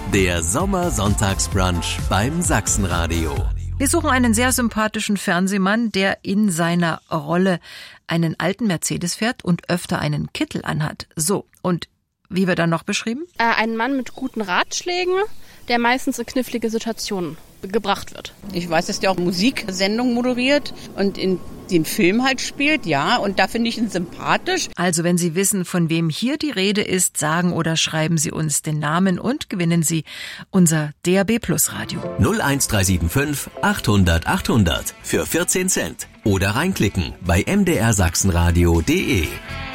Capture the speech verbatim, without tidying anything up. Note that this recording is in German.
Der Sommersonntagsbrunch beim Sachsenradio. Wir suchen einen sehr sympathischen Fernsehmann, der in seiner Rolle einen alten Mercedes fährt und öfter einen Kittel anhat. So, und wie wird er noch beschrieben? Äh, ein Mann mit guten Ratschlägen, der meistens in knifflige Situationen gebracht wird. Ich weiß, dass der auch Musiksendungen moderiert und in den Film halt spielt, ja, und da finde ich ihn sympathisch. Also wenn Sie wissen, von wem hier die Rede ist, sagen oder schreiben Sie uns den Namen und gewinnen Sie unser D A B Plus Radio. null eins drei sieben fünf achthundert achthundert für vierzehn Cent oder reinklicken bei m d r sachsenradio punkt d e.